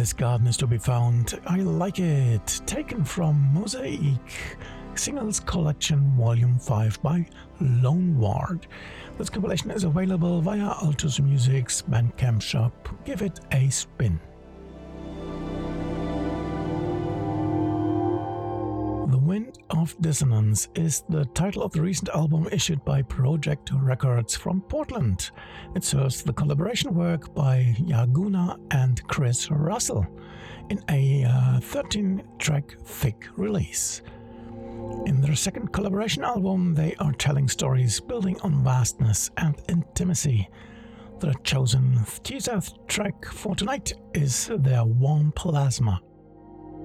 This Garden is to be found. I Like It, taken from Mosaic Singles Collection Volume 5 by Lone Ward. This compilation is available via Altus Music's Bandcamp shop. Give it a spin. The Wind of Dissonance is the title of the recent album issued by Project Records from Portland. It serves the collaboration work by Yaguna and Chris Russell in a 13-track thick release. In their second collaboration album, they are telling stories building on vastness and intimacy. The chosen teaser track for tonight is their Warm Plasma.